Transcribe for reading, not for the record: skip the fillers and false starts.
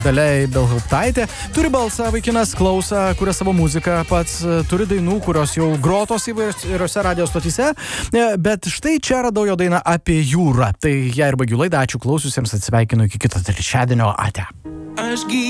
Dalia Ibelhauptaitė. Turi balsą vaikinas, klauso, kuria savo muziką pats, turi dainų, kurios jau grotos įvairiose radio stotyse, bet štai čia radau jo dainą Apie jūrą. Tai ją ir baigiu laidą, ačiū klausiusiems, atsisveikinu iki kito trečiadienio, ate.